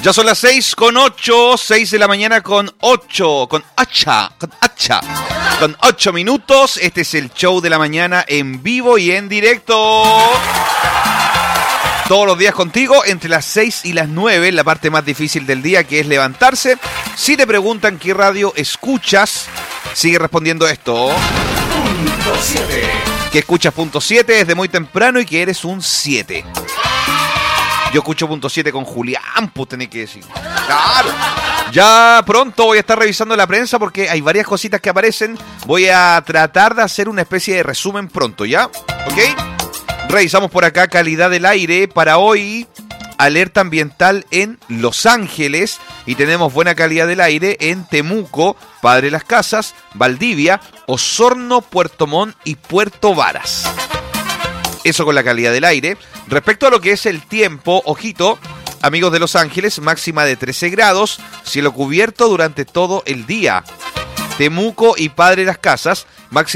Ya son las 6:08, 6 de la mañana con 8 minutos. Este es el show de la mañana en vivo y en directo. Todos los días contigo, entre las 6 y las 9, la parte más difícil del día, que es levantarse. Si te preguntan qué radio escuchas, sigue respondiendo esto. Punto 7. Que escuchas punto 7 desde muy temprano y que eres un 7. Yo escucho punto 7 con Julián, pues tenés que decir. Claro. Ya pronto voy a estar revisando la prensa porque hay varias cositas que aparecen. Voy a tratar de hacer una especie de resumen pronto, ¿ya? ¿Ok? Revisamos por acá calidad del aire para hoy. Alerta ambiental en Los Ángeles. Y tenemos buena calidad del aire en Temuco, Padre Las Casas, Valdivia, Osorno, Puerto Montt y Puerto Varas. Eso con la calidad del aire. Respecto a lo que es el tiempo, ojito, amigos de Los Ángeles, máxima de 13 grados, cielo cubierto durante todo el día. Temuco y Padre Las Casas, máxima